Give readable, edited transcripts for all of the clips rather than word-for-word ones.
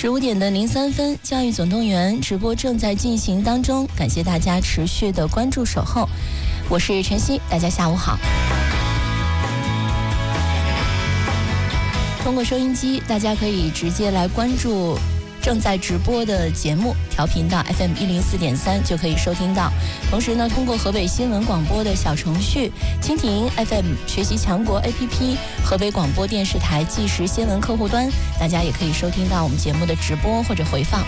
15点的03分，教育总动员直播正在进行当中，感谢大家持续的关注守候，我是晨曦，大家下午好。通过收音机，大家可以直接来关注正在直播的节目，调频到 FM104.3就可以收听到。同时呢，通过河北新闻广播的小程序、蜻蜓 FM 学习强国 APP、河北广播电视台即时新闻客户端，大家也可以收听到我们节目的直播或者回放。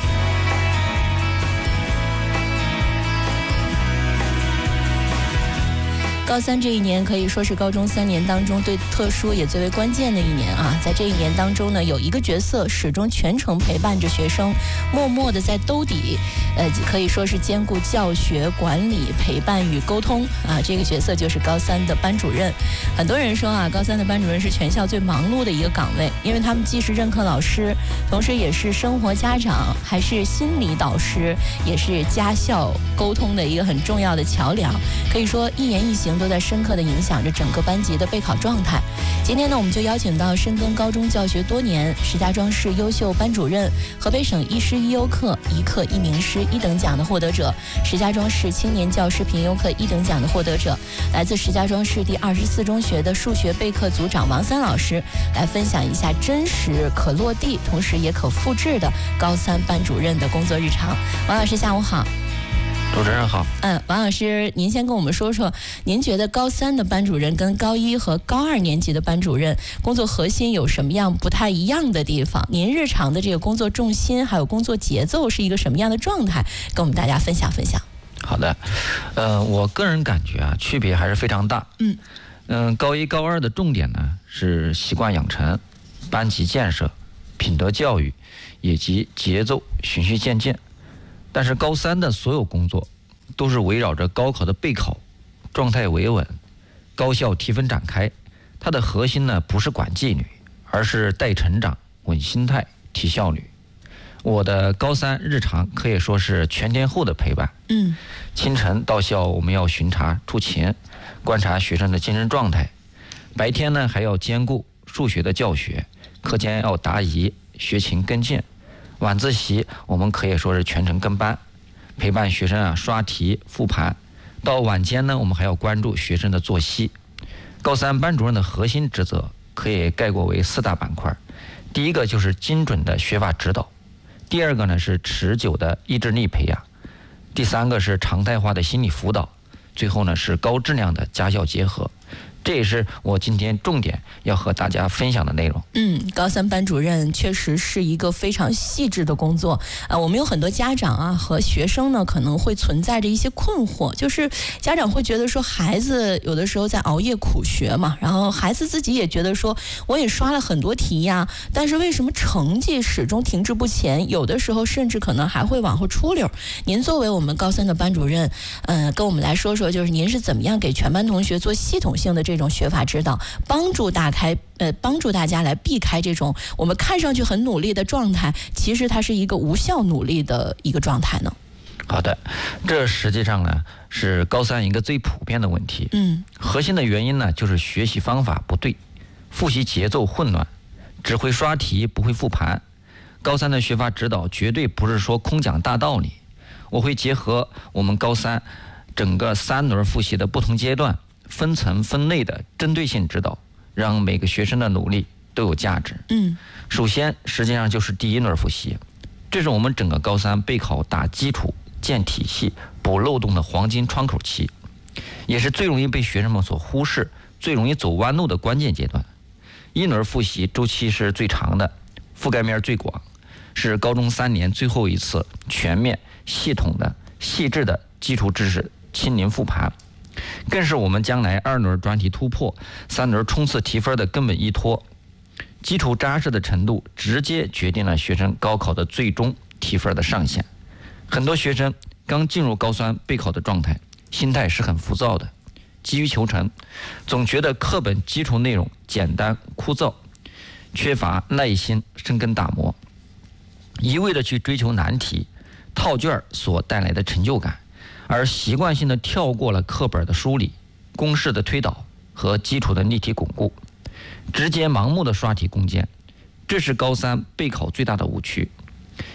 高三这一年可以说是高中3年当中最特殊也最为关键的一年啊！在这一年当中呢，有一个角色始终全程陪伴着学生，默默的在兜底，可以说是兼顾教学、管理、陪伴与沟通啊！这个角色就是高3的班主任。很多人说啊，高3的班主任是全校最忙碌的一个岗位，因为他们既是任课老师，同时也是生活家长，还是心理导师，也是家校沟通的一个很重要的桥梁。可以说一言一行都在深刻地影响着整个班级的备考状态。今天呢，我们就邀请到深耕高中教学多年、石家庄市优秀班主任、河北省一师一优课一课一名师1等奖的获得者，石家庄市青年教师评优课1等奖的获得者，来自石家庄市第24中学的数学备课组长王三老师，来分享一下真实可落地，同时也可复制的高3班主任的工作日常。王老师下午好。 主持人好。 王老师，您先跟我们说说，您觉得高3的班主任跟高1和高2年级的班主任工作核心有什么样不太一样的地方？您日常的这个工作重心还有工作节奏是一个什么样的状态？跟我们大家分享分享。 好的，我个人感觉啊，区别还是非常大。高1、高2的重点呢是习惯养成、班级建设、品德教育以及节奏循序渐进。但是高3的所有工作都是围绕着高考的备考，状态维稳，高效提分展开。它的核心呢不是管纪律，而是带成长、稳心态、提效率。我的高3日常可以说是全天候的陪伴。清晨到校我们要巡查出勤，观察学生的精神状态。白天呢还要兼顾数学的教学，课间要答疑、学勤跟进。晚自习我们可以说是全程跟班，陪伴学生刷题复盘。到晚间呢，我们还要关注学生的作息。高3班主任的核心职责可以概括为4大板块。第一个就是精准的学法指导，第二个呢是持久的意志力培养，第三个是常态化的心理辅导，最后呢是高质量的家校结合。这也是我今天重点要和大家分享的内容。 高3班主任确实是一个非常细致的工作。我们有很多家长啊和学生呢，可能会存在着一些困惑，就是家长会觉得说，孩子有的时候在熬夜苦学嘛，然后孩子自己也觉得说，我也刷了很多题呀，但是为什么成绩始终停滞不前？有的时候甚至可能还会往后出溜。您作为我们高3的班主任，跟我们来说说，就是您是怎么样给全班同学做系统性的这种学法指导，帮助大家来避开这种我们看上去很努力的状态，其实它是一个无效努力的一个状态呢？ 好的，这实际上呢是高3一个最普遍的问题。核心的原因呢就是学习方法不对，复习节奏混乱，只会刷题不会复盘。高3的学法指导绝对不是说空讲大道理，我会结合我们高3整个3轮复习的不同阶段，分层分类的针对性指导，让每个学生的努力都有价值。首先实际上就是第1轮复习，这是我们整个高3备考打基础、建体系、补漏洞的黄金窗口期，也是最容易被学生们所忽视、最容易走弯路的关键阶段。1轮复习周期是最长的，覆盖面最广，是高中3年最后一次全面、系统的、细致的基础知识亲临复盘，更是我们将来2轮专题突破、3轮冲刺提分的根本依托。基础扎实的程度直接决定了学生高考的最终提分的上限。很多学生刚进入高3备考的状态，心态是很浮躁的，急于求成，总觉得课本基础内容简单枯燥，缺乏耐心生根打磨，一味的去追求难题、套卷所带来的成就感，而习惯性的跳过了课本的梳理、公式的推导和基础的例题巩固，直接盲目的刷题攻坚，这是高3备考最大的误区。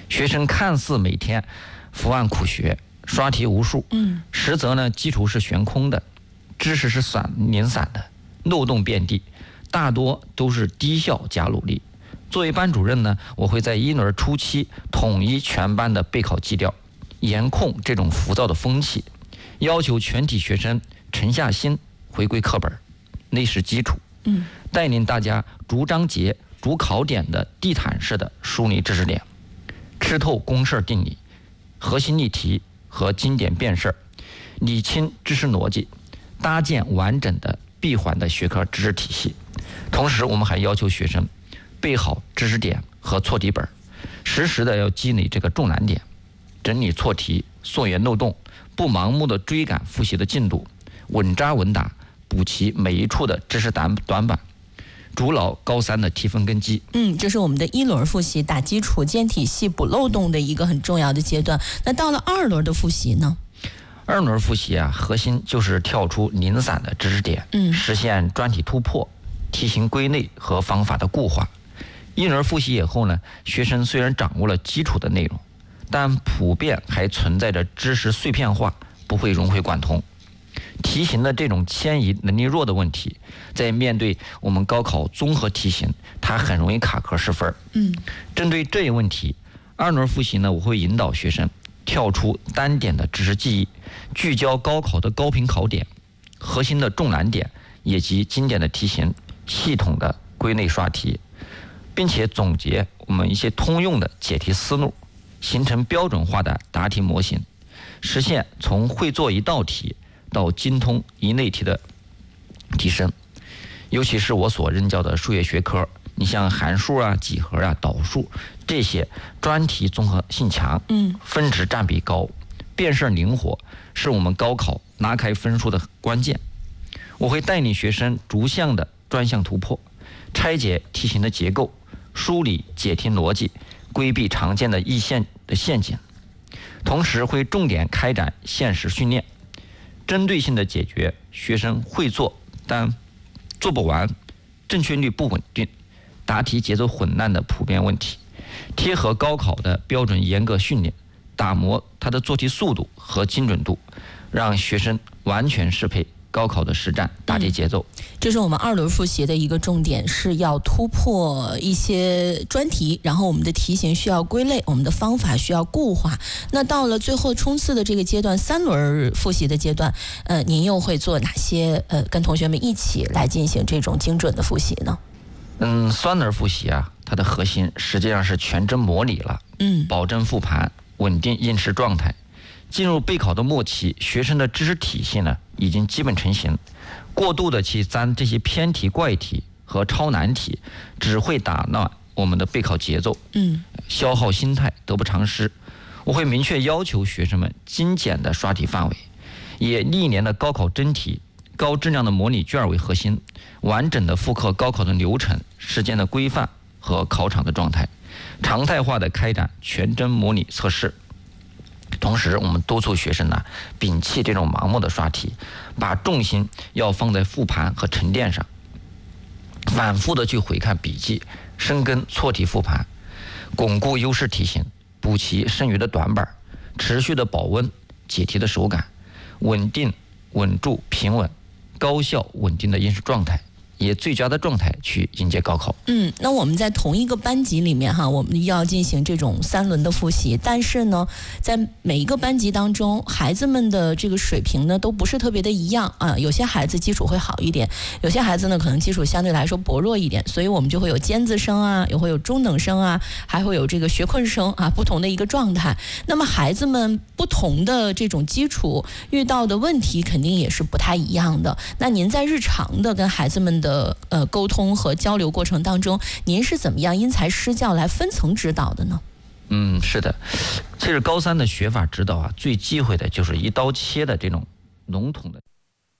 学生看似每天伏案苦学，刷题无数，实则呢基础是悬空的，知识是零散的，漏洞遍地，大多都是低效加努力。作为班主任呢，我会在一轮初期统一全班的备考基调，严控这种浮躁的风气，要求全体学生沉下心回归课本，内视基础，带领大家逐章节逐考点的地毯式的梳理知识点，吃透公式定理、核心例题和经典变式，理清知识逻辑，搭建完整的闭环的学科知识体系。同时我们还要求学生备好知识点和错题本，实时的要积累这个重难点，整理错题，溯源漏洞，不盲目的追赶复习的进度，稳扎稳打补齐每一处的知识短板，筑牢高三的提分根基。 这是我们的一轮复习打基础建体系补漏洞的一个很重要的阶段。那到了二轮的复习呢？ 二轮复习啊，核心就是跳出零散的知识点，实现专题突破、题型归类和方法的固化。一轮复习以后呢，学生虽然掌握了基础的内容，但普遍还存在着知识碎片化，不会融会贯通。题型的这种迁移能力弱的问题，在面对我们高考综合题型，它很容易卡壳失分。针对这一问题，二轮复习呢，我会引导学生跳出单点的知识记忆，聚焦高考的高频考点、核心的重难点以及经典的题型，系统的归类刷题，并且总结我们一些通用的解题思路，形成标准化的答题模型，实现从会做一道题到精通一类题的提升。尤其是我所任教的数学学科，你像函数啊、几何啊、导数这些专题综合性强，分值占比高，变式灵活，是我们高考拉开分数的关键。我会带领学生逐项的专项突破，拆解题型的结构，梳理解题逻辑，规避常见的易陷的陷阱，同时会重点开展现实训练，针对性的解决学生会做但做不完、正确率不稳定、答题节奏混乱的普遍问题，贴合高考的标准严格训练，打磨他的做题速度和精准度，让学生完全适配高考的实战答题节奏。 这是我们二轮复习的一个重点，是要突破一些专题，然后我们的题型需要归类，我们的方法需要固化。那到了最后冲刺的这个阶段，三轮复习的阶段，您又会做哪些跟同学们一起来进行这种精准的复习呢？ 三轮复习啊，它的核心实际上是全真模拟了，保证复盘，稳定应试状态。进入备考的末期，学生的知识体系呢已经基本成型，过度的去沾这些偏题、怪题和超难题，只会打乱我们的备考节奏，消耗心态，得不偿失。我会明确要求学生们精简的刷题范围，以历年的高考真题、高质量的模拟卷为核心，完整的复刻高考的流程、时间的规范和考场的状态，常态化的开展全真模拟测试。同时我们督促学生呢，摒弃这种盲目的刷题，把重心要放在复盘和沉淀上，反复的去回看笔记，深耕错题复盘，巩固优势题型，补齐剩余的短板，持续的保温解题的手感，稳定稳住平稳高效稳定的应试状态，以最佳的状态去迎接高考。 那我们在同一个班级里面哈，我们要进行这种三轮的复习，但是呢，在每一个班级当中，孩子们的这个水平呢都不是特别的一样啊。有些孩子基础会好一点，有些孩子呢可能基础相对来说薄弱一点，所以我们就会有尖子生啊，也会有中等生啊，还会有这个学困生啊，不同的一个状态。那么孩子们不同的这种基础遇到的问题肯定也是不太一样的。那您在日常的跟孩子们的沟通和交流过程当中，您是怎么样因材施教来分层指导的呢？ 是的，其实高三的学法指导啊，最忌讳的就是一刀切的这种笼统的。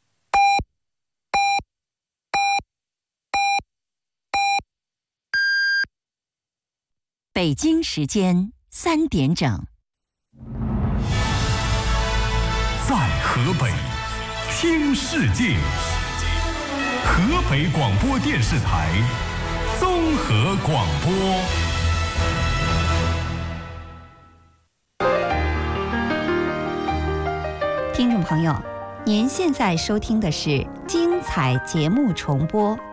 北京时间3点整， 在河北听世界。河北广播电视台综合广播。 听众朋友，您现在收听的是精彩节目重播。